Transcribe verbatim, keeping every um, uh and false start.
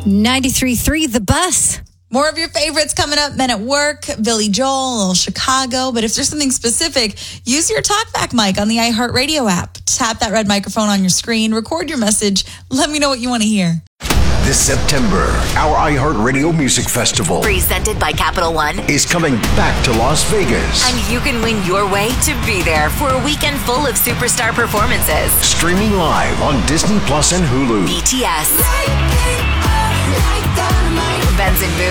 ninety-three point three The Bus. More of your favorites coming up. Men at Work, Billy Joel, a little Chicago. But if there's something specific, use your TalkBack mic on the iHeartRadio app. Tap that red microphone on your screen. Record your message. Let me know what you want to hear. This September, our iHeartRadio Music Festival, presented by Capital One, is coming back to Las Vegas. And you can win your way to be there for a weekend full of superstar performances. Streaming live on Disney Plus and Hulu. B T S. Benson Boone.